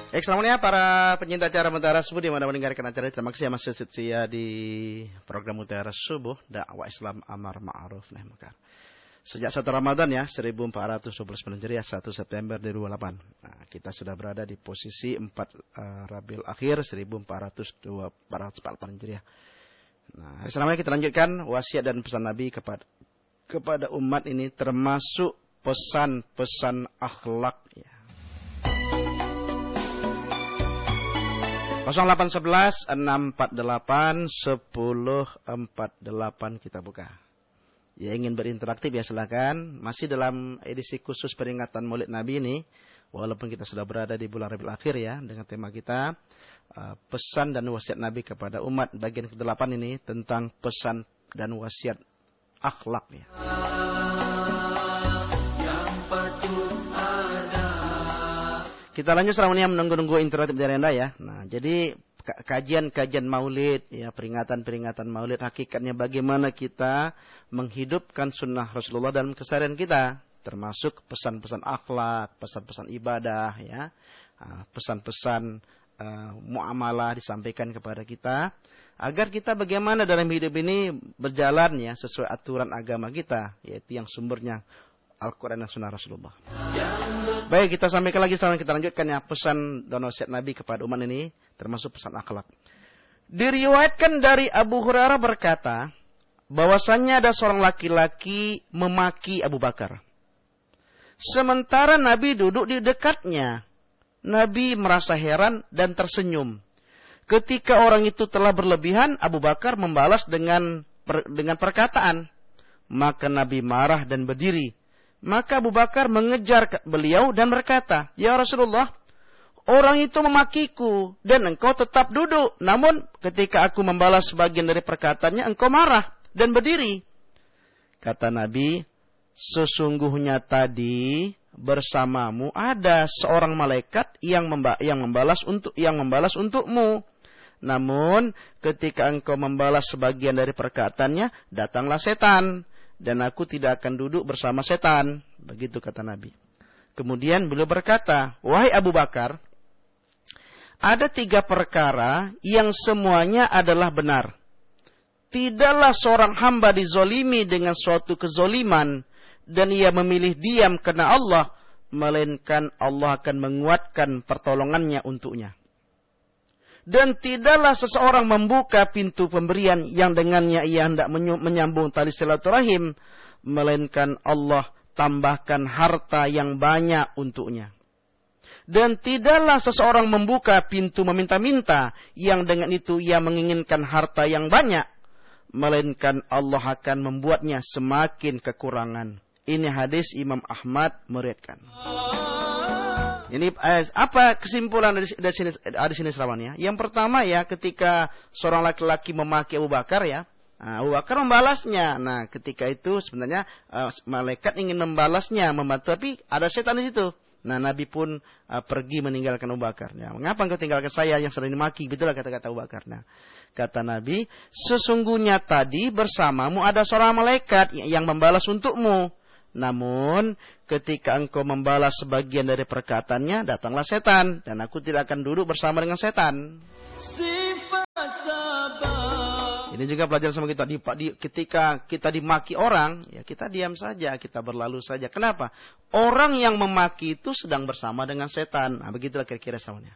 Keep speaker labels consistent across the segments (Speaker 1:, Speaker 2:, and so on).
Speaker 1: Selamanya para pencinta acara Mutiara Subuh di mana mendengarkan acara ini. Terima kasih ya Mas Setia di program Mutiara Subuh dakwah Islam amar ma'ruf nahi munkar. Sejak 1 Ramadan ya 1429 Hijriah 1 September 2008. Nah, kita sudah berada di posisi 4 Rabiul Akhir 1448 Hijriah. Nah, hari selanjutnya kita lanjutkan wasiat dan pesan Nabi kepada umat ini, termasuk pesan-pesan akhlak ya. 0811 648 1048 kita buka. Ya, ingin berinteraktif ya silakan. Masih dalam edisi khusus peringatan Maulid Nabi ini, walaupun kita sudah berada di bulan Rabiul Akhir ya, dengan tema kita pesan dan wasiat Nabi kepada umat bagian ke-8 ini tentang pesan dan wasiat akhlak ya. Kita lanjut selanjutnya menunggu-nunggu interaktif dari Anda ya. Nah, jadi kajian-kajian Maulid ya, peringatan-peringatan Maulid, hakikatnya bagaimana kita menghidupkan sunnah Rasulullah dalam keseharian kita, termasuk pesan-pesan akhlak, pesan-pesan ibadah ya, pesan-pesan muamalah disampaikan kepada kita agar kita bagaimana dalam hidup ini berjalan ya sesuai aturan agama kita, yaitu yang sumbernya Al-Quran dan Sunnah Rasulullah. Baik, kita sampaikan lagi sekarang, kita lanjutkan ya pesan dan wasiat Nabi kepada umat ini, termasuk pesan akhlak. Diriwayatkan dari Abu Hurairah berkata, bahwasannya ada seorang laki-laki memaki Abu Bakar. Sementara Nabi duduk di dekatnya. Nabi merasa heran dan tersenyum. Ketika orang itu telah berlebihan, Abu Bakar membalas dengan perkataan. Maka Nabi marah dan berdiri. Maka Abu Bakar mengejar beliau dan berkata, "Ya Rasulullah, orang itu memakiku dan engkau tetap duduk. Namun ketika aku membalas sebagian dari perkataannya, engkau marah dan berdiri." Kata Nabi, "Sesungguhnya tadi bersamamu ada seorang malaikat yang membalas untukmu. Namun ketika engkau membalas sebagian dari perkataannya, datanglah setan. Dan aku tidak akan duduk bersama setan." Begitu kata Nabi. Kemudian beliau berkata, "Wahai Abu Bakar, ada 3 perkara yang semuanya adalah benar. Tidaklah seorang hamba dizolimi dengan suatu kezoliman, dan ia memilih diam karena Allah, melainkan Allah akan menguatkan pertolongannya untuknya. Dan tidaklah seseorang membuka pintu pemberian yang dengannya ia hendak menyambung tali silaturahim, melainkan Allah tambahkan harta yang banyak untuknya. Dan tidaklah seseorang membuka pintu meminta-minta yang dengan itu ia menginginkan harta yang banyak, melainkan Allah akan membuatnya semakin kekurangan." Ini hadis Imam Ahmad meriwayatkan. Ini apa kesimpulan dari sini serawannya? Yang pertama ya, ketika seorang laki-laki memaki Abu Bakar ya, Abu Bakar membalasnya. Nah, ketika itu sebenarnya malaikat ingin membalasnya, membantu, tapi ada setan di situ. Nah, Nabi pun pergi meninggalkan Abu Bakar. Ya, "Mengapa engkau tinggalkan saya yang sering dimaki?" Begitulah kata-kata Abu Bakar. Nah, kata Nabi, "Sesungguhnya tadi bersamamu ada seorang malaikat yang membalas untukmu. Namun ketika engkau membalas sebagian dari perkataannya, datanglah setan, dan aku tidak akan duduk bersama dengan setan." Ini juga pelajaran sama kita. Ketika kita dimaki orang, ya kita diam saja, kita berlalu saja. Kenapa? Orang yang memaki itu sedang bersama dengan setan. Nah, begitulah kira-kira soalnya.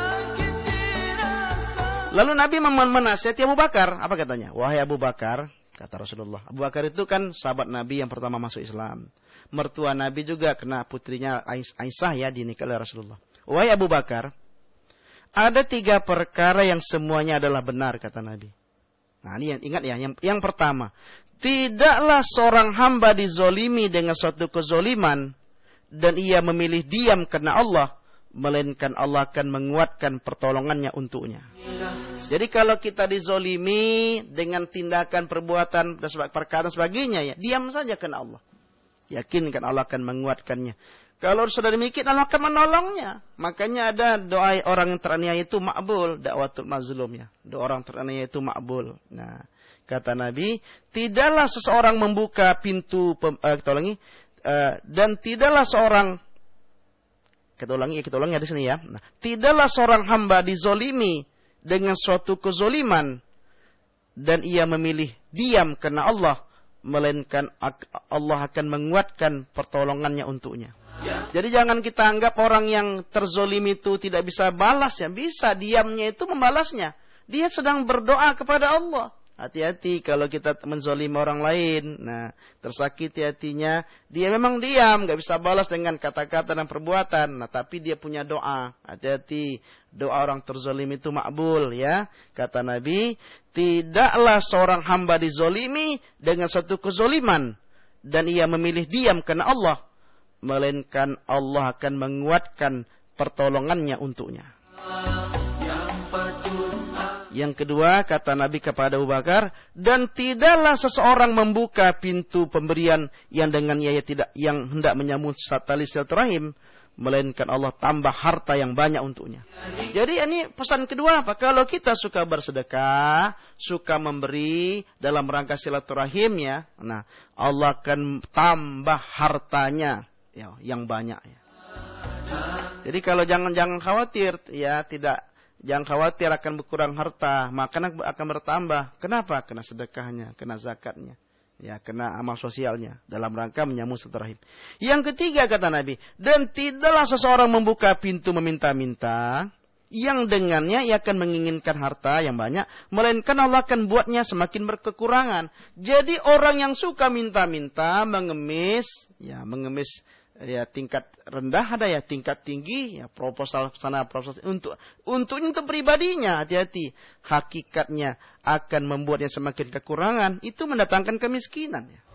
Speaker 1: Lalu Nabi menasihati Abu Bakar. Apa katanya? "Wahai Abu Bakar," kata Rasulullah. Abu Bakar itu kan sahabat Nabi yang pertama masuk Islam. Mertua Nabi juga kena putrinya Aisyah ya dinikahi oleh Rasulullah. "Wahai Abu Bakar, ada 3 perkara yang semuanya adalah benar," kata Nabi. Nah, ini yang ingat ya. Yang pertama, tidaklah seorang hamba dizolimi dengan suatu kezoliman, dan ia memilih diam karena Allah, melainkan Allah akan menguatkan pertolongannya untuknya. Jadi kalau kita dizolimi dengan tindakan, perbuatan, dan perkataan sebagainya, ya diam saja karena Allah. Yakinkan Allah akan menguatkannya. Kalau sudah demikian, Allah akan menolongnya. Makanya ada doa orang yang teraniaya itu makbul, dakwatul mazlum ya. Doa orang teraniaya itu makbul. Nah, kata Nabi, tidaklah seseorang membuka pintu dan tidaklah seorang Kita ulangi di sini ya. Nah, tidaklah seorang hamba dizolimi dengan suatu kezoliman dan ia memilih diam karena Allah, melainkan Allah akan menguatkan pertolongannya untuknya. Jadi jangan kita anggap orang yang terzolimi itu tidak bisa balas ya. Bisa, diamnya itu membalasnya. Dia sedang berdoa kepada Allah. Hati-hati kalau kita menzolimi orang lain. Nah, tersakiti hatinya. Dia memang diam, gak bisa balas dengan kata-kata dan perbuatan. Nah, tapi dia punya doa. Hati-hati. Doa orang terzolimi itu makbul ya. Kata Nabi, tidaklah seorang hamba dizolimi dengan satu kezoliman. Dan ia memilih diam karena Allah. Melainkan Allah akan menguatkan pertolongannya untuknya. Yang kedua, kata Nabi kepada Abu Bakar, dan tidaklah seseorang membuka pintu pemberian yang dengannya yang hendak menyambung tali silaturahim, melainkan Allah tambah harta yang banyak untuknya. Jadi ini pesan kedua apa? Kalau kita suka bersedekah, suka memberi dalam rangka silaturahim ya, nah Allah akan tambah hartanya ya, yang banyak ya. Jadi kalau jangan khawatir ya, jangan khawatir akan berkurang harta, maka akan bertambah. Kenapa? Kena sedekahnya, kena zakatnya, ya, kena amal sosialnya dalam rangka menyambung silaturahim. Yang ketiga kata Nabi, dan tidaklah seseorang membuka pintu meminta-minta yang dengannya ia akan menginginkan harta yang banyak, melainkan Allah akan buatnya semakin berkekurangan. Jadi orang yang suka minta-minta, mengemis ya tingkat rendah ada ya, tingkat tinggi ya, proposal sana proposal untuk pribadinya, hati-hati. Hakikatnya akan membuatnya semakin kekurangan, itu mendatangkan kemiskinan ya.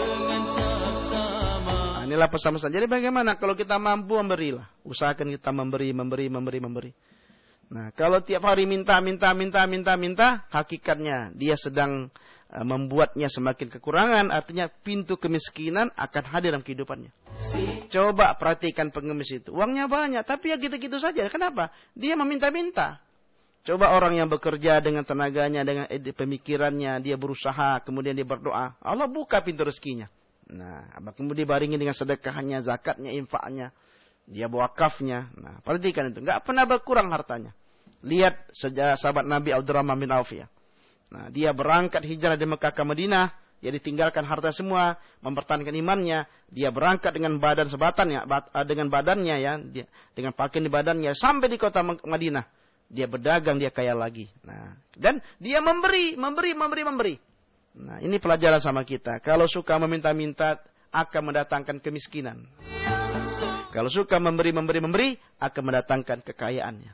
Speaker 1: Nah, inilah pesan-pesan. Jadi bagaimana kalau kita mampu memberilah, usahakan kita memberi. Nah, kalau tiap hari minta, hakikatnya dia sedang membuatnya semakin kekurangan, artinya pintu kemiskinan akan hadir dalam kehidupannya. Coba perhatikan pengemis itu, uangnya banyak, tapi ya gitu-gitu saja. Kenapa? Dia meminta-minta. Coba orang yang bekerja dengan tenaganya, dengan pemikirannya, dia berusaha, kemudian dia berdoa, Allah buka pintu rezekinya. Nah, kemudian dibaringi dengan sedekahnya, zakatnya, infaknya, dia wakafnya. Nah, perhatikan itu, nggak pernah berkurang hartanya. Lihat sahabat Nabi Abdurrahman bin Auf ya. Nah, dia berangkat hijrah dari Mekah ke Madinah, dia ditinggalkan harta semua, mempertahankan imannya, dia berangkat dengan badan sebatannya, dengan badannya ya, dengan pakaian di badannya sampai di kota Madinah. Dia berdagang, dia kaya lagi. Nah, dan dia memberi. Nah, ini pelajaran sama kita. Kalau suka meminta-minta akan mendatangkan kemiskinan. Kalau suka memberi akan mendatangkan kekayaannya.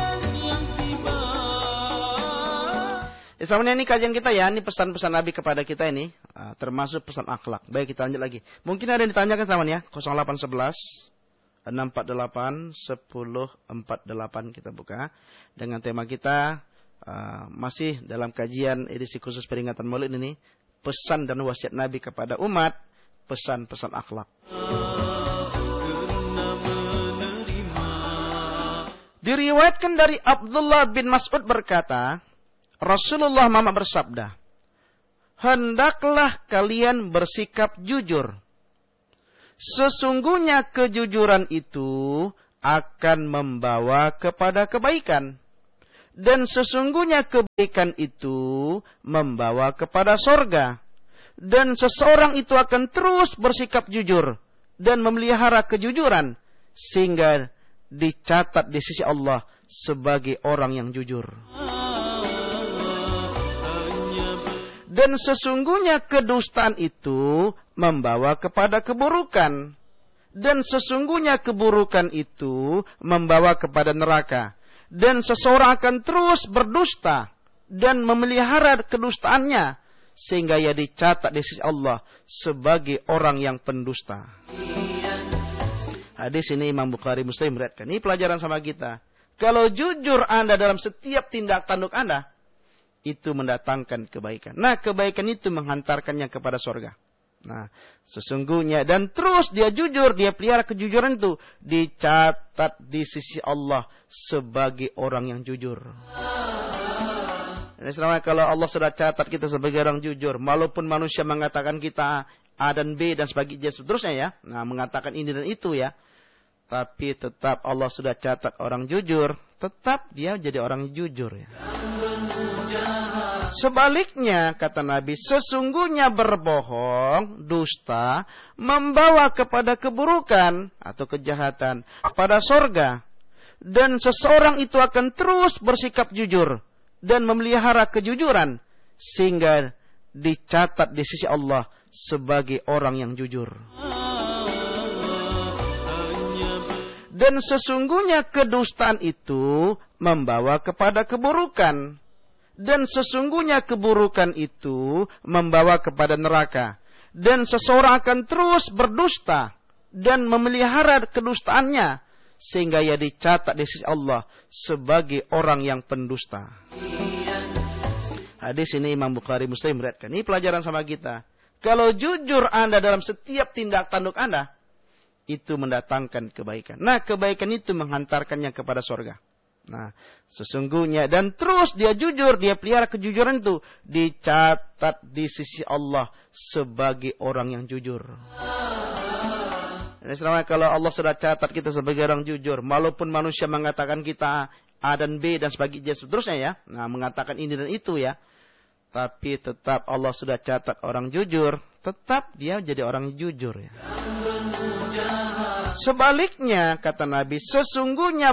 Speaker 1: Sama ini kajian kita ya, ini pesan-pesan Nabi kepada kita ini, termasuk pesan akhlak. Baik, kita lanjut lagi. Mungkin ada yang ditanyakan sama ya, 0811 648 1048 kita buka dengan tema kita masih dalam kajian edisi khusus peringatan Maulid ini, pesan dan wasiat Nabi kepada umat, pesan-pesan akhlak. Diriwayatkan dari Abdullah bin Mas'ud berkata, Rasulullah Muhammad bersabda, hendaklah kalian bersikap jujur. Sesungguhnya kejujuran itu akan membawa kepada kebaikan. Dan sesungguhnya kebaikan itu membawa kepada sorga. Dan seseorang itu akan terus bersikap jujur dan memelihara kejujuran, sehingga dicatat di sisi Allah sebagai orang yang jujur. Dan sesungguhnya kedustaan itu membawa kepada keburukan. Dan sesungguhnya keburukan itu membawa kepada neraka. Dan seseorang akan terus berdusta dan memelihara kedustaannya, sehingga ia dicatat di sisi Allah sebagai orang yang pendusta. Hadis ini Imam Bukhari Muslim meriwayatkan. Ini pelajaran sama kita. Kalau jujur Anda dalam setiap tindak tanduk Anda, itu mendatangkan kebaikan. Nah, kebaikan itu menghantarkannya kepada surga. Nah, sesungguhnya dan terus dia jujur, dia pelihara kejujuran itu, dicatat di sisi Allah sebagai orang yang jujur. Ini selama kalau Allah sudah catat kita sebagai orang jujur, walaupun manusia mengatakan kita A dan B dan sebagainya seterusnya ya, nah mengatakan ini dan itu ya, tapi tetap Allah sudah catat orang jujur, tetap dia jadi orang jujur ya. Sebaliknya kata Nabi, sesungguhnya berbohong, dusta, membawa kepada keburukan atau kejahatan pada sorga. Dan seseorang itu akan terus bersikap jujur dan memelihara kejujuran sehingga dicatat di sisi Allah sebagai orang yang jujur. Dan sesungguhnya kedustaan itu membawa kepada keburukan. Dan sesungguhnya keburukan itu membawa kepada neraka. Dan seseorang akan terus berdusta dan memelihara kedustaannya sehingga ia dicatat di sisi Allah sebagai orang yang pendusta. Hadis ini Imam Bukhari Muslim meriwayatkan. Ini pelajaran sama kita. Kalau jujur Anda dalam setiap tindak tanduk Anda, itu mendatangkan kebaikan. Nah, kebaikan itu menghantarkannya kepada surga. Nah, sesungguhnya dan terus dia jujur, dia pelihara kejujuran itu dicatat di sisi Allah sebagai orang yang jujur. Jadi selama kalau Allah sudah catat kita sebagai orang jujur, walaupun manusia mengatakan kita A dan B dan sebagainya seterusnya ya, nah mengatakan ini dan itu ya, tapi tetap Allah sudah catat orang jujur, tetap dia jadi orang jujur ya. Sebaliknya kata Nabi, sesungguhnya